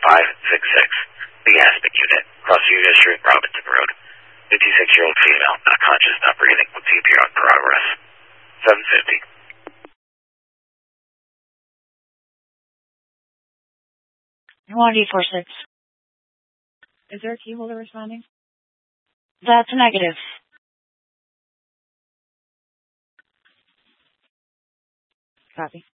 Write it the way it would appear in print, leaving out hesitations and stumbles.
The Aspic unit, cross Union Street, Robinson Road. 56-year-old female, not conscious, not breathing, with CPR in progress. 750. 1846. Is there a key holder responding? That's a negative. Copy.